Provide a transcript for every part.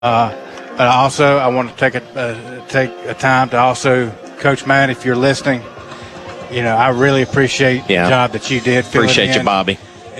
But also, I want to take a time to also, Coach Matt, if you're listening, I really appreciate the job that you did. Appreciate you, Bobby.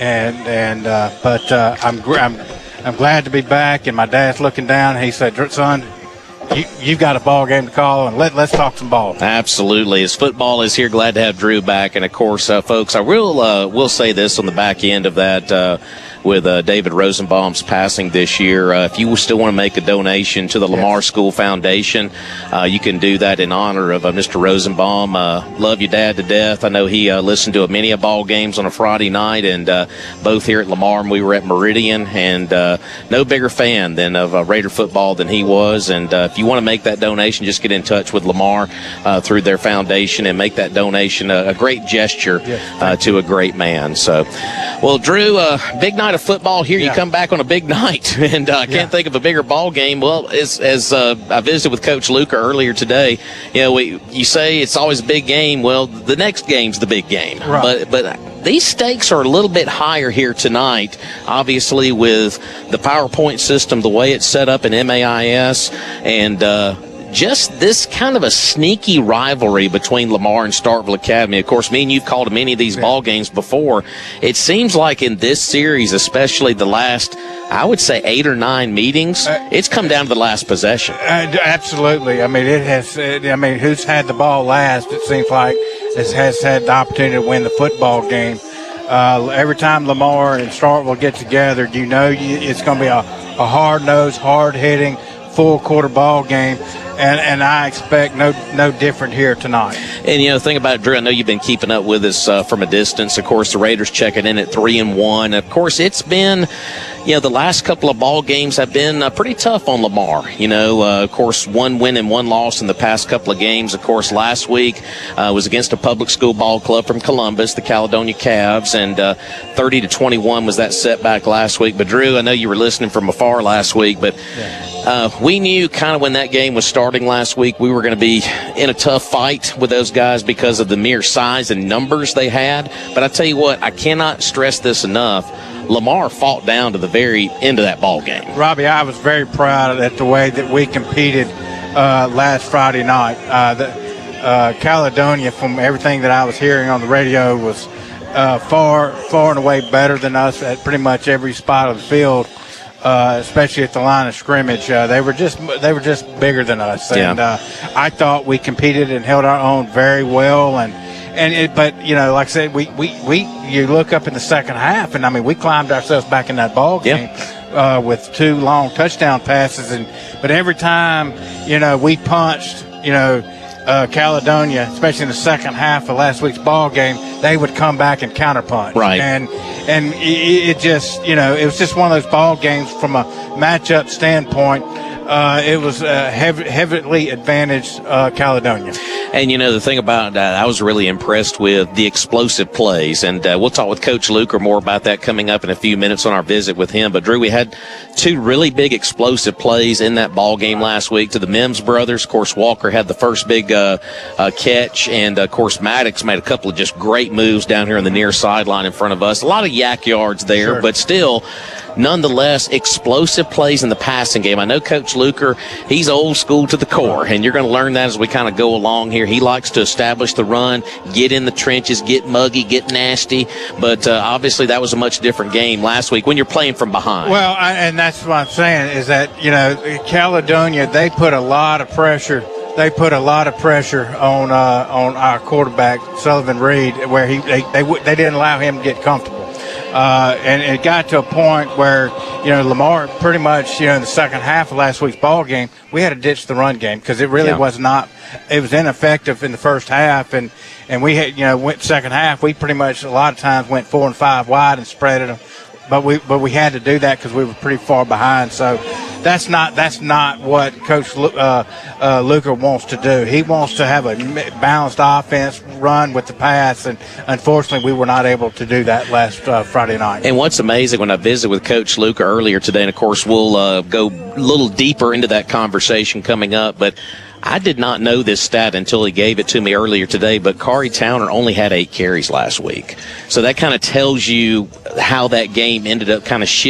But I'm glad to be back. And my dad's looking down. He said, "Son, you've got a ball game to call, and let's talk some ball." Absolutely. As football is here, glad to have Drew back. And, of course, folks, I will say this on the back end of that with David Rosenbaum's passing this year. If you still want to make a donation to the Lamar School Foundation, you can do that in honor of Mr. Rosenbaum. Love your dad to death. I know he listened to many ball games on a Friday night, and both here at Lamar, and we were at Meridian, and no bigger fan of Raider football than he was. And if you want to make that donation, just get in touch with Lamar through their foundation and make that donation a great gesture to a great man. So, well, Drew, big night of football here. You come back on a big night, and I can't think of a bigger ball game. Well, as I visited with Coach Luca earlier today, you say it's always a big game. Well, the next game's the big game, right. But these stakes are a little bit higher here tonight, obviously with the PowerPoint system, the way it's set up in MAIS, and just this kind of a sneaky rivalry between Lamar and Starkville Academy. Of course, me and you've called many of these ball games before. It seems like in this series, especially the last, I would say 8 or 9 meetings, it's come down to the last possession. Absolutely. I mean, it has. Who's had the ball last? It seems like has had the opportunity to win the football game. Every time Lamar and Starkville get together, it's going to be a hard-nosed, hard-hitting, full-quarter ball game. And I expect no different here tonight. And, the thing about it, Drew, I know you've been keeping up with us from a distance. Of course, the Raiders checking in at 3-1. Of course, it's been, the last couple of ball games have been pretty tough on Lamar. Of course, 1 win and 1 loss in the past couple of games. Of course, last week was against a public school ball club from Columbus, the Caledonia Cavs, and 30-21 was that setback last week. But, Drew, I know you were listening from afar last week, but we knew kind of when that game was starting last week, we were going to be in a tough fight with those guys because of the mere size and numbers they had. But I tell you what, I cannot stress this enough. Lamar fought down to the very end of that ball game. Robbie, I was very proud at the way that we competed last Friday night. Caledonia, from everything that I was hearing on the radio, was far and away better than us at pretty much every spot of the field. Especially at the line of scrimmage, they were just bigger than us, and I thought we competed and held our own very well. But like I said, we you look up in the second half, and we climbed ourselves back in that ball game with 2 long touchdown passes, but every time we punched Caledonia, especially in the second half of last week's ball game, they would come back and counterpunch. Right. And it just, it was just one of those ball games from a matchup standpoint. It was heavily advantaged Caledonia. And, the thing about that, I was really impressed with the explosive plays. And we'll talk with Coach Luker more about that coming up in a few minutes on our visit with him. But, Drew, we had 2 really big explosive plays in that ball game last week to the Mims brothers. Of course, Walker had the first big catch. And, of course, Maddox made a couple of just great moves down here on the near sideline in front of us. A lot of yak yards there, but still, nonetheless, explosive plays in the passing game. I know Coach Luker, he's old school to the core, and you're going to learn that as we kind of go along here. He likes to establish the run, get in the trenches, get muggy, get nasty, but obviously that was a much different game last week when you're playing from behind. Well, and that's what I'm saying is that, Caledonia, they put a lot of pressure. They put a lot of pressure on our quarterback, Sullivan Reed, where they didn't allow him to get comfortable. And it got to a point where, Lamar pretty much, in the second half of last week's ball game, we had to ditch the run game because it really was not – it was ineffective in the first half. And we had, went second half, we pretty much a lot of times went 4 and 5 wide and spread it. But we had to do that because we were pretty far behind. So that's not what Coach Luker wants to do. He wants to have a balanced offense, run with the pass, and unfortunately we were not able to do that last Friday night. And what's amazing, when I visited with Coach Luker earlier today, and of course we'll go a little deeper into that conversation coming up, but I did not know this stat until he gave it to me earlier today, but Kari Towner only had 8 carries last week. So that kind of tells you how that game ended up kind of shifting.